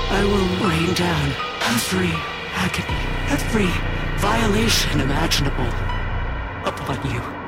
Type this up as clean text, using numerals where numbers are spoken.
I will rain down every agony, every violation imaginable upon you.